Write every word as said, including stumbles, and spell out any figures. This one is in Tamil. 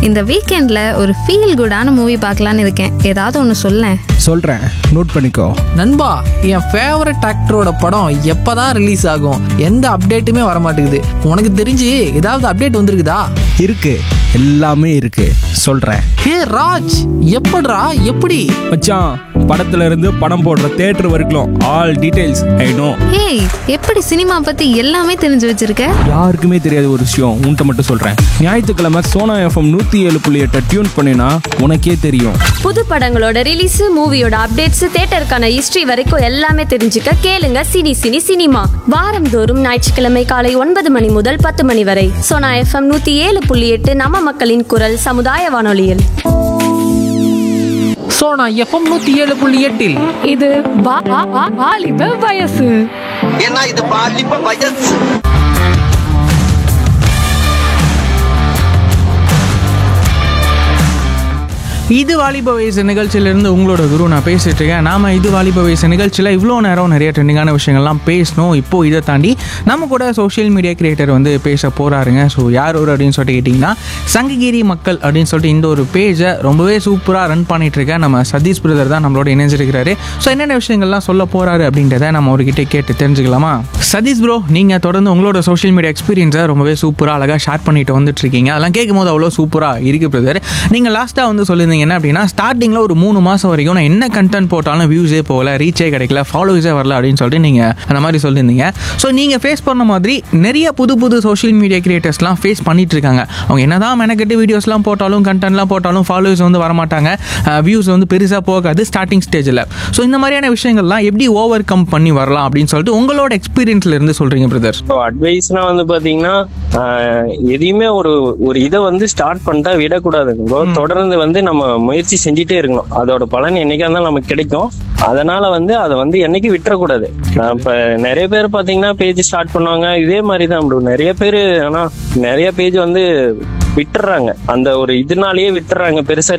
இந்த வீக்கெண்ட்ல ஒரு ஃபீல் குடான மூவி பார்க்கலான்னு இருக்கேன். ஏதாவது ஒன்று சொல்லேன். சொல்றேன், நோட் பண்ணிக்கோ. நண்பா, என் ஃபேவரட் ஆக்டரோட படம் எப்பதான் ரிலீஸ் ஆகும்? எந்த அப்டேட்டுமே வர மாட்டேங்குது. உனக்கு தெரிஞ்சு ஏதாவது அப்டேட் வந்திருக்குதா? இருக்கு, எல்லாமே இருக்கு, சொல்றேன். ஹே ராஜ், எப்படிடா? எப்படி மச்சான், படத்துல இருந்து படம் போடுற தியேட்டர் வரைக்கும் ஆல் டீடைல்ஸ் ஐ நோ. ஏய், எப்படி சினிமா பத்தி எல்லாமே தெரிஞ்சு வச்சிருக்க? யாருக்குமே தெரியாத ஒரு விஷயம் உன்கிட்ட மட்டும் சொல்றேன். ஞாயிற்றுக்கிழமை சோனா எஃப்எம் நூத்தி ஏழு புள்ளி எட்டை டியூன் பண்ணினா உனக்கே தெரியும். புது படங்களோட ரிலீஸ், மூவியோட அப்டேட்ஸ், தியேட்டருக்கான ஹிஸ்டரி வரைக்கும் எல்லாமே தெரிஞ்சுக்க கேளுங்க சினி சினி சினிமா. வாரந்தோறும் ஞாயிற்றுக்கிழமை காலை ஒன்பது மணி முதல் பத்து மணி வரை சோனா எஃப்எம் நூத்தி ஏழு புள்ளி எட்டு நம்ம மக்களின் குரல் சமுதாய வானொலியில். சோனா எஃப்எம் நூத்தி ஏழு புள்ளி எட்டில் இது வா- வா- வா- வாலிப வயசு. ஏன்னா இது பாலிப்ப வயசு. இது வாலிப வயசு நிகழ்ச்சியிலேருந்து உங்களோட குரு நான் பேசிட்டு இருக்கேன். நாம இது வாலிப வயசு நிகழ்ச்சியில் இவ்வளோ நேரம் நிறைய ட்ரெண்டிங்கான விஷயங்கள்லாம் பேசணும். இப்போ இதை தாண்டி நம்ம கூட சோஷியல் மீடியா கிரியேட்டர் வந்து பேச போறாருங்க. ஸோ யார் ஒரு அப்படின்னு சொல்லிட்டு கேட்டிங்கன்னா, சங்ககிரி மக்கள் அப்படின்னு சொல்லிட்டு இந்த ஒரு பேஜை ரொம்பவே சூப்பராக ரன் பண்ணிட்டு இருக்கேன் நம்ம சதீஷ் பிரதர் தான் நம்மளோட இணைஞ்சிருக்கிறாரு. ஸோ என்னென்ன விஷயங்கள்லாம் சொல்ல போறாரு அப்படின்றத நம்ம அவர்கிட்ட கேட்டு தெரிஞ்சுக்கலாமா? சதீஷ் ப்ரோ, நீங்கள் தொடர்ந்து உங்களோட சோஷியல் மீடியா எக்ஸ்பீரியன்ஸை ரொம்பவே சூப்பராக அழகாக ஷேர் பண்ணிட்டு வந்துட்டு இருக்கீங்க. அதெல்லாம் கேட்கும் போது அவ்வளோ சூப்பராக இருக்கு பிரதர். நீங்கள் லாஸ்ட்டாக வந்து சொல்லியிருந்தீங்க என்ன அப்படின்னா, ஸ்டார்டிங்கில் ஒரு மூணு மாதம் வரைக்கும் நான் என்ன கண்டென்ட் போட்டாலும் வியூஸே போகல, ரீச்சே கிடைக்கல, ஃபாலோவர்ஸே வரல அப்படின்னு சொல்லிட்டு நீங்கள் அந்த மாதிரி சொல்லியிருந்தீங்க. ஸோ நீங்கள் ஃபேஸ் பண்ண மாதிரி நிறைய புது புது சோஷியல் மீடியா கிரியேட்டர்ஸ்லாம் ஃபேஸ் பண்ணிட்டு இருக்காங்க. அவங்க என்னதான் மெனக்கெட்டு வீடியோஸ்லாம் போட்டாலும், கண்டென்ட்லாம் போட்டாலும் ஃபாலோவர்ஸ் வந்து வரமாட்டாங்க, வியூஸ் வந்து பெருசாக போகாது ஸ்டார்டிங் ஸ்டேஜில். ஸோ இந்த மாதிரியான விஷயங்கள்லாம் எப்படி ஓவர் கம் பண்ணி வரலாம் அப்படின்னு சொல்லிட்டு உங்களோட எக்ஸ்பீரியன்ஸ்ல இருந்து சொல்றீங்க பிரதர். ஸோ அட்வைஸ்னா வந்து பாத்தீங்கன்னா, எதையுமே ஒரு ஒரு இதை வந்து ஸ்டார்ட் பண்ணிட்டா விடக்கூடாதுங்க. தொடர்ந்து வந்து நம்ம முயற்சி செஞ்சுட்டே இருக்கணும். அதோட பலன் என்னைக்கா இருந்தாலும் நமக்கு கிடைக்கும். அதனால வந்து அதை வந்து என்னைக்கு விட்டுறக்கூடாது. இப்ப நிறைய பேர் பாத்தீங்கன்னா பேஜ் ஸ்டார்ட் பண்ணுவாங்க, இதே மாதிரிதான் ப்ரோ. நிறைய பேர் ஆனா நிறைய பேஜ் வந்து விட்டுறாங்க, அந்த ஒரு இதனாலேயே விட்டுறாங்க, பெருசா